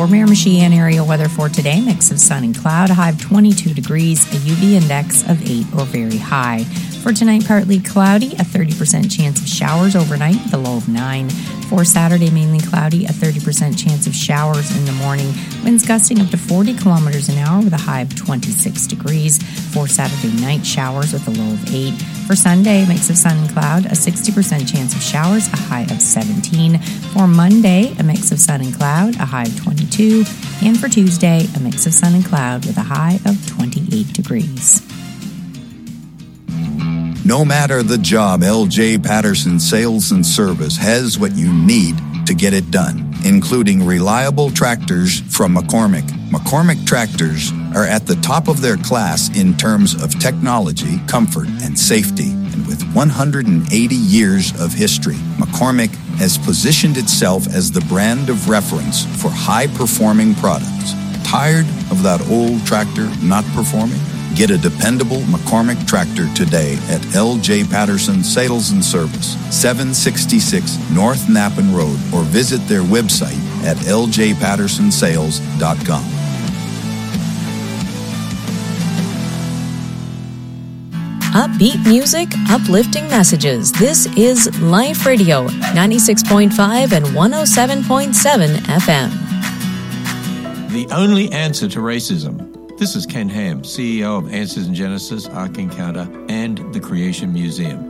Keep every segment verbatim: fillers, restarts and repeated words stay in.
For Miramichi and area weather for today, mix of sun and cloud, a high of twenty-two degrees, a U V index of eight or very high. For tonight, partly cloudy, a thirty percent chance of showers overnight, the low of nine. For Saturday, mainly cloudy, a thirty percent chance of showers in the morning. Winds gusting up to forty kilometers an hour with a high of twenty-six degrees. For Saturday night, showers with a low of eight. For Sunday, mix of sun and cloud, a sixty percent chance of showers, a high of seventeen. For Monday, a mix of sun and cloud, a high of twenty-two. And for Tuesday, a mix of sun and cloud with a high of twenty-eight degrees. No matter the job, L J Patterson Sales and Service has what you need to get it done, including reliable tractors from McCormick. McCormick tractors are at the top of their class in terms of technology, comfort, and safety. And with one hundred eighty years of history, McCormick has positioned itself as the brand of reference for high-performing products. Tired of that old tractor not performing? Get a dependable McCormick tractor today at L J Patterson Sales and Service, seven sixty-six North Nappen Road, or visit their website at l j patterson sales dot com. Upbeat music, uplifting messages. This is Life Radio, ninety-six point five and one oh seven point seven F M. The only answer to racism. This is Ken Ham, C E O of Answers in Genesis, Ark Encounter, and the Creation Museum.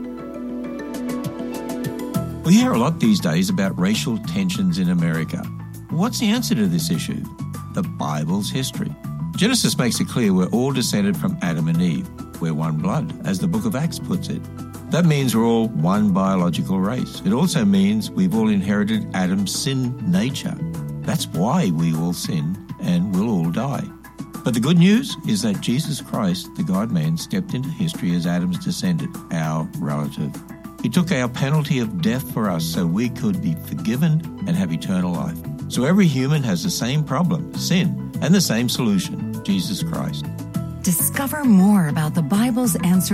We hear a lot these days about racial tensions in America. What's the answer to this issue? The Bible's history. Genesis makes it clear we're all descended from Adam and Eve. We're one blood, as the book of Acts puts it. That means we're all one biological race. It also means we've all inherited Adam's sin nature. That's why we all sin and will all die. But the good news is that Jesus Christ, the God-man, stepped into history as Adam's descendant, our relative. He took our penalty of death for us so we could be forgiven and have eternal life. So every human has the same problem, sin, and the same solution, Jesus Christ. Discover more about the Bible's answer